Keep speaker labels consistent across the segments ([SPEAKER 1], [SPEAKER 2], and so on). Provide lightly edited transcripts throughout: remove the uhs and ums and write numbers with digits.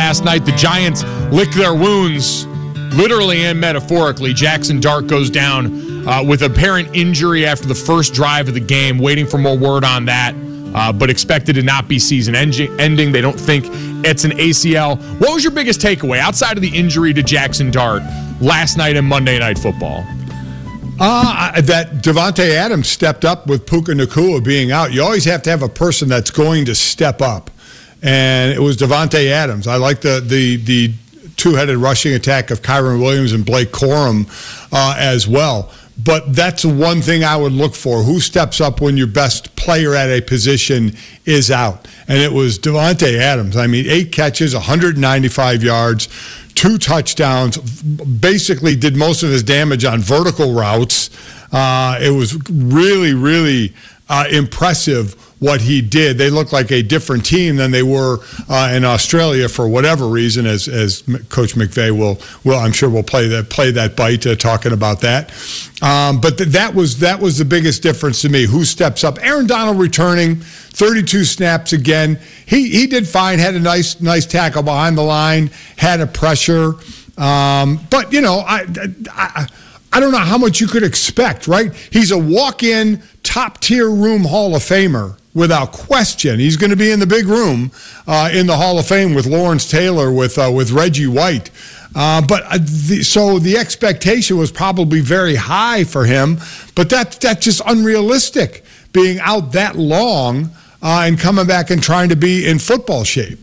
[SPEAKER 1] last night. The Giants lick their wounds, literally and metaphorically. Jackson Dart goes down with apparent injury after the first drive of the game, waiting for more word on that, but expected to not be season ending. They don't think it's an ACL. What was your biggest takeaway outside of the injury to Jackson Dart last night in Monday Night Football?
[SPEAKER 2] That Davante Adams stepped up with Puka Nacua being out. You always have to have a person that's going to step up, and it was Davante Adams. I like the two-headed rushing attack of Kyron Williams and Blake Corum as well. But that's one thing I would look for. Who steps up when your best player at a position is out? And it was Davante Adams. I mean, 8 catches, 195 yards, 2 touchdowns, basically did most of his damage on vertical routes. It was really, really impressive what he did. They looked like a different team than they were in Australia for whatever reason, as Coach McVay will I'm sure will play that bite talking about that. But that was the biggest difference to me. Who steps up? Aaron Donald returning 32 snaps again. He did fine. Had a nice tackle behind the line. Had a pressure. But you know, I don't know how much you could expect, right? He's a walk-in, top-tier room Hall of Famer without question. He's going to be in the big room in the Hall of Fame with Lawrence Taylor, with Reggie White. So the expectation was probably very high for him, but that's just unrealistic, being out that long and coming back and trying to be in football shape.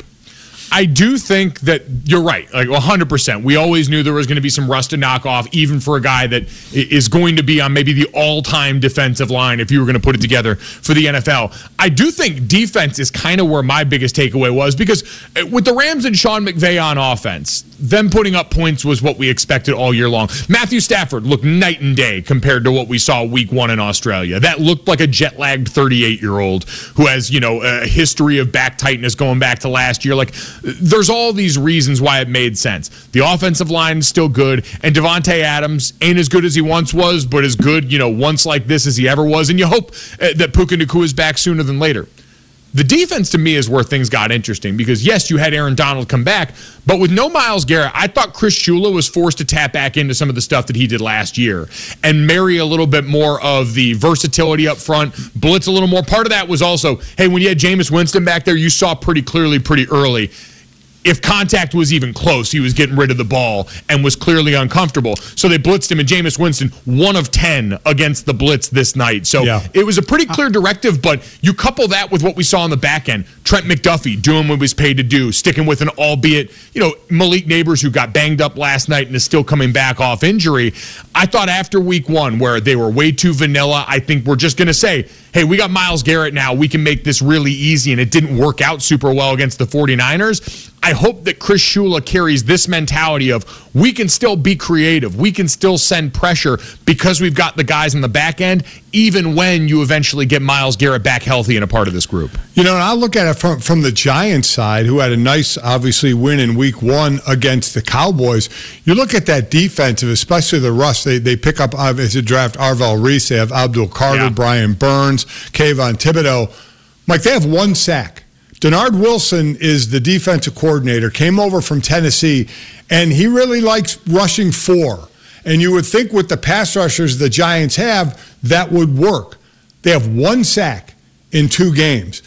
[SPEAKER 1] I do think that you're right, like 100%. We always knew there was going to be some rust to knock off, even for a guy that is going to be on maybe the all-time defensive line if you were going to put it together for the NFL. I do think defense is kind of where my biggest takeaway was, because with the Rams and Sean McVay on offense, them putting up points was what we expected all year long. Matthew Stafford looked night and day compared to what we saw week 1 in Australia. That looked like a jet-lagged 38-year-old who has, a history of back tightness going back to last year. Like, there's all these reasons why it made sense. The offensive line is still good, and Davante Adams ain't as good as he once was, but as good, once like this as he ever was. And you hope that Puka Nacua is back sooner than later. The defense, to me, is where things got interesting because, yes, you had Aaron Donald come back, but with no Myles Garrett, I thought Chris Shula was forced to tap back into some of the stuff that he did last year and marry a little bit more of the versatility up front, blitz a little more. Part of that was also, hey, when you had Jameis Winston back there, you saw pretty clearly, pretty early, if contact was even close, he was getting rid of the ball and was clearly uncomfortable. So they blitzed him, and Jameis Winston, 1 of 10 against the blitz this night. So It was a pretty clear directive, but you couple that with what we saw on the back end. Trent McDuffie doing what he was paid to do, sticking with an albeit, Malik Neighbors, who got banged up last night and is still coming back off injury. I thought after week 1, where they were way too vanilla, I think we're just going to say, hey, we got Myles Garrett now. We can make this really easy, and it didn't work out super well against the 49ers. I hope that Chris Shula carries this mentality of we can still be creative. We can still send pressure because we've got the guys on the back end, even when you eventually get Myles Garrett back healthy and a part of this group.
[SPEAKER 2] And I look at it from the Giants side, who had a nice, obviously, win in week 1 against the Cowboys. You look at that defensive, especially the rush. They pick up, as a draft, Arvell Reese. They have Abdul Carter, Brian Burns, Kayvon Thibodeau. Mike, they have 1 sack. Denard Wilson is the defensive coordinator, came over from Tennessee, and he really likes rushing 4. And you would think with the pass rushers the Giants have, that would work. They have 1 sack in 2 games.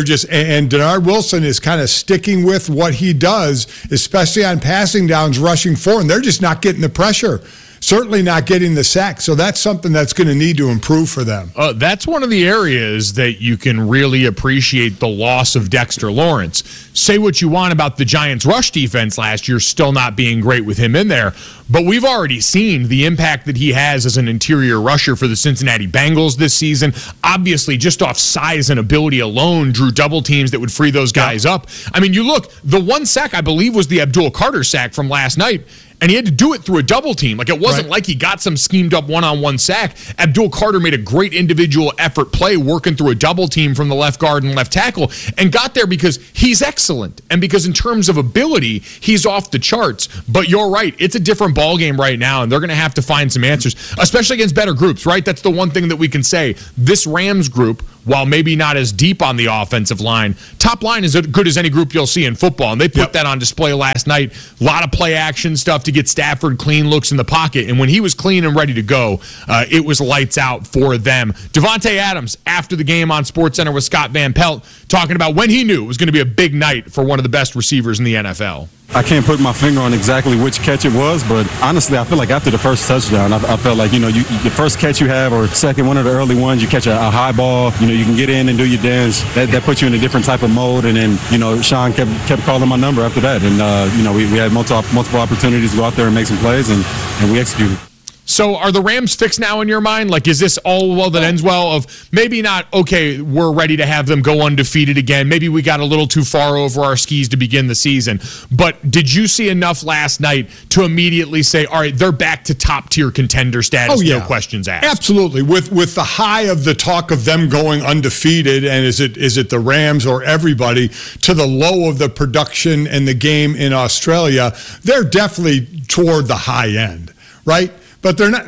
[SPEAKER 2] And Denard Wilson is kind of sticking with what he does, especially on passing downs, rushing 4, and they're just not getting the pressure. Certainly not getting the sack, so that's something that's going to need to improve for them.
[SPEAKER 1] That's one of the areas that you can really appreciate the loss of Dexter Lawrence. Say what you want about the Giants' rush defense last year, still not being great with him in there, but we've already seen the impact that he has as an interior rusher for the Cincinnati Bengals this season. Obviously, just off size and ability alone, drew double teams that would free those guys up. I mean, you look, the 1 sack, I believe, was the Abdul Carter sack from last night. And he had to do it through a double team. Like, it wasn't like he got some schemed up one-on-one sack. Abdul Carter made a great individual effort play working through a double team from the left guard and left tackle and got there because he's excellent. And because in terms of ability, he's off the charts. But you're right. It's a different ballgame right now, and they're going to have to find some answers, especially against better groups, right? That's the one thing that we can say. This Rams group while maybe not as deep on the offensive line, top line is as good as any group you'll see in football. And they put that on display last night. A lot of play action stuff to get Stafford clean looks in the pocket. And when he was clean and ready to go, it was lights out for them. Davante Adams, after the game on SportsCenter with Scott Van Pelt, talking about when he knew it was going to be a big night for one of the best receivers in the NFL.
[SPEAKER 3] I can't put my finger on exactly which catch it was, but honestly, I feel like after the first touchdown, I felt like, the first catch you have or second, one of the early ones, you catch a high ball, you can get in and do your dance. That puts you in a different type of mode. And then, Sean kept calling my number after that. And, we had multiple opportunities to go out there and make some plays, and we executed.
[SPEAKER 1] So are the Rams fixed now in your mind? Like, is this all well that ends well of maybe not, okay, we're ready to have them go undefeated again. Maybe we got a little too far over our skis to begin the season. But did you see enough last night to immediately say, all right, they're back to top-tier contender status, no questions asked?
[SPEAKER 2] Absolutely. With the high of the talk of them going undefeated, and is it the Rams or everybody, to the low of the production and the game in Australia, they're definitely toward the high end, right? But they're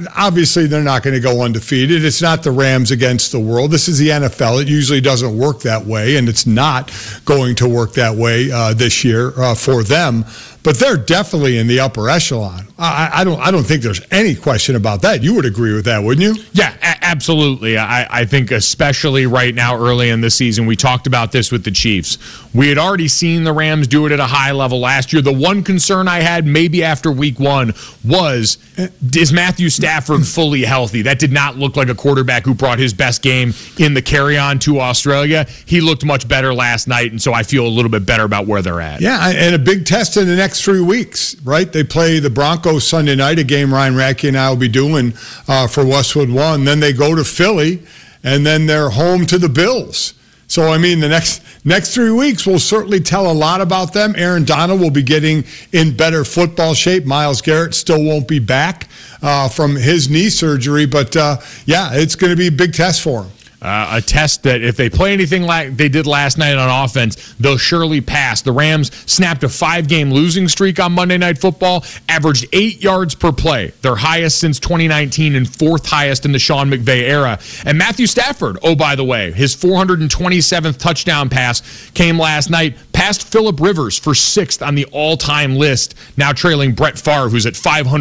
[SPEAKER 2] not going to go undefeated. It's not the Rams against the world. This is the NFL. It usually doesn't work that way, and it's not going to work that way this year for them. But they're definitely in the upper echelon. I don't think there's any question about that. You would agree with that, wouldn't you?
[SPEAKER 1] Yeah, absolutely. I think especially right now, early in the season, we talked about this with the Chiefs. We had already seen the Rams do it at a high level last year. The one concern I had maybe after week one was, is Matthew Stafford fully healthy? That did not look like a quarterback who brought his best game in the carry-on to Australia. He looked much better last night, and so I feel a little bit better about where they're at.
[SPEAKER 2] Yeah, and a big test in the next 3 weeks, right? They play the Broncos Sunday night, a game Ryan Radke and I will be doing for Westwood One. Then they go to Philly, and then they're home to the Bills. So, I mean, the next 3 weeks will certainly tell a lot about them. Aaron Donald will be getting in better football shape. Myles Garrett still won't be back from his knee surgery. But, it's going to be a big test for him.
[SPEAKER 1] A test that if they play anything like they did last night on offense, they'll surely pass. The Rams snapped a 5-game losing streak on Monday Night Football, averaged 8 yards per play, their highest since 2019 and fourth highest in the Sean McVay era. And Matthew Stafford, oh, by the way, his 427th touchdown pass came last night, passed Phillip Rivers for 6th on the all-time list, now trailing Brett Favre, who's at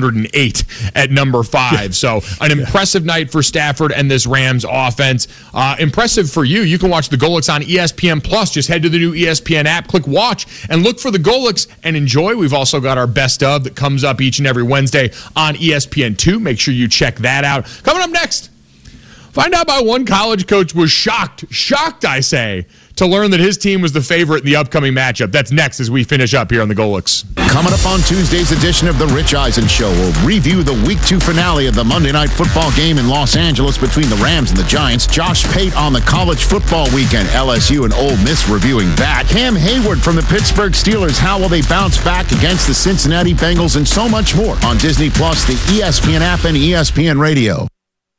[SPEAKER 1] 508 at number 5. So an impressive night for Stafford and this Rams offense. Impressive for you. You can watch the Golics on ESPN Plus. Just head to the new ESPN app, click watch, and look for the Golics and enjoy. We've also got our best of that comes up each and every Wednesday on ESPN2. Make sure you check that out. Coming up next, find out why one college coach was shocked, I say, to learn that his team was the favorite in the upcoming matchup. That's next as we finish up here on the Golics.
[SPEAKER 4] Coming up on Tuesday's edition of The Rich Eisen Show, we'll review the Week 2 finale of the Monday Night Football game in Los Angeles between the Rams and the Giants. Josh Pate on the college football weekend, LSU and Ole Miss reviewing that. Cam Hayward from the Pittsburgh Steelers, how will they bounce back against the Cincinnati Bengals, and so much more on Disney Plus, the ESPN app, and ESPN Radio.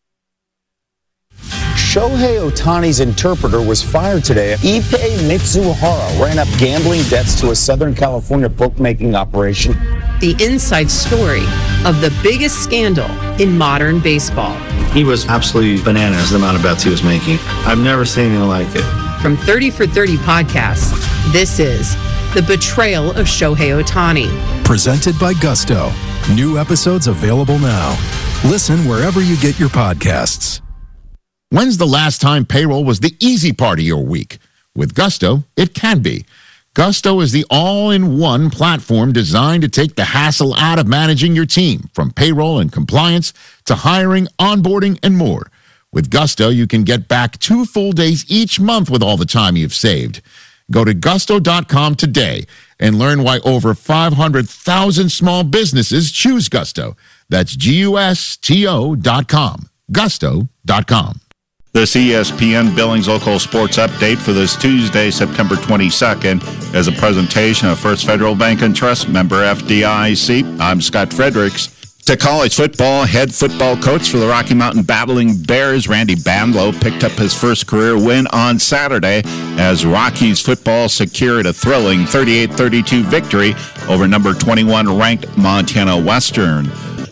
[SPEAKER 5] Shohei Ohtani's interpreter was fired today. Ippei Mitsuhara ran up gambling debts to a Southern California bookmaking operation.
[SPEAKER 6] The inside story of the biggest scandal in modern baseball.
[SPEAKER 7] He was absolutely bananas, the amount of bets he was making. I've never seen anything like it.
[SPEAKER 6] From 30 for 30 podcasts, this is The Betrayal of Shohei Ohtani.
[SPEAKER 8] Presented by Gusto. New episodes available now. Listen wherever you get your podcasts.
[SPEAKER 4] When's the last time payroll was the easy part of your week? With Gusto, it can be. Gusto is the all-in-one platform designed to take the hassle out of managing your team, from payroll and compliance to hiring, onboarding, and more. With Gusto, you can get back 2 full days each month with all the time you've saved. Go to gusto.com today and learn why over 500,000 small businesses choose Gusto. That's GUSTO.com. Gusto.com.
[SPEAKER 9] This ESPN Billings Local Sports Update for this Tuesday, September 22nd, is a presentation of First Federal Bank and Trust, member FDIC. I'm Scott Fredericks. To college football, head football coach for the Rocky Mountain Battling Bears, Randy Bandlow, picked up his first career win on Saturday as Rockies football secured a thrilling 38-32 victory over number 21 ranked Montana Western.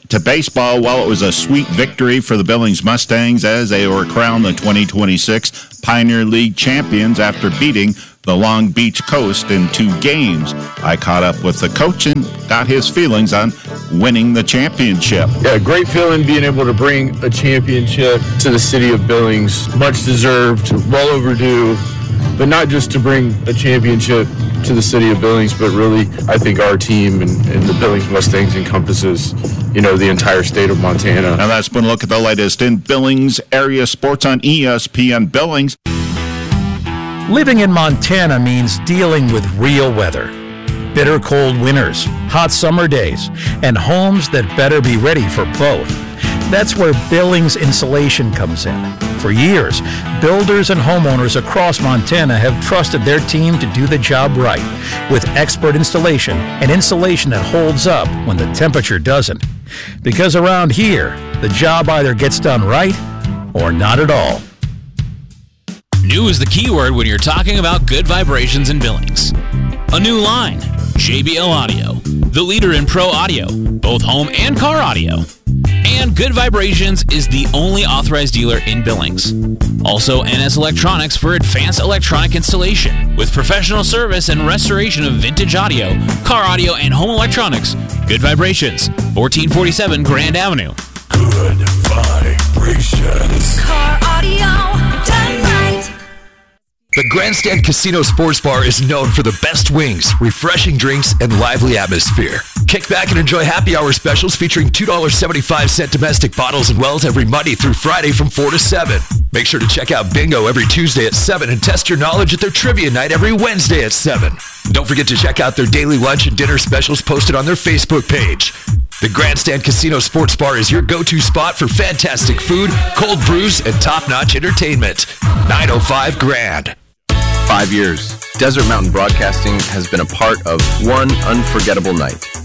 [SPEAKER 9] to baseball, well, it was a sweet victory for the Billings Mustangs as they were crowned the 2026 Pioneer League champions after beating the Long Beach Coast in 2 games. I caught up with the coach and got his feelings on winning the championship.
[SPEAKER 10] Yeah, great feeling being able to bring a championship to the city of Billings. Much deserved, well overdue, but not just to bring a championship to the city of Billings, but really, I think our team and the Billings Mustangs encompasses, the entire state of Montana.
[SPEAKER 9] Now that's been a look at the latest in Billings area sports on ESPN Billings.
[SPEAKER 11] Living in Montana means dealing with real weather. Bitter cold winters, hot summer days, and homes that better be ready for both. That's where Billings Insulation comes in. For years, builders and homeowners across Montana have trusted their team to do the job right, with expert installation and insulation that holds up when the temperature doesn't. Because around here, the job either gets done right or not at all.
[SPEAKER 12] New is the keyword when you're talking about good vibrations in Billings. A new line, JBL Audio, the leader in pro audio, both home and car audio. And Good Vibrations is the only authorized dealer in Billings. Also, NS Electronics for advanced electronic installation. With professional service and restoration of vintage audio, car audio, and home electronics. Good Vibrations, 1447 Grand Avenue.
[SPEAKER 13] Good Vibrations.
[SPEAKER 14] Car audio done right.
[SPEAKER 13] The Grandstand Casino Sports Bar is known for the best wings, refreshing drinks, and lively atmosphere. Kick back and enjoy happy hour specials featuring $2.75 domestic bottles and wells every Monday through Friday from 4 to 7. Make sure to check out Bingo every Tuesday at 7 and test your knowledge at their trivia night every Wednesday at 7. Don't forget to check out their daily lunch and dinner specials posted on their Facebook page. The Grandstand Casino Sports Bar is your go-to spot for fantastic food, cold brews, and top-notch entertainment. 905 Grand.
[SPEAKER 15] 5 years, Desert Mountain Broadcasting has been a part of one unforgettable night.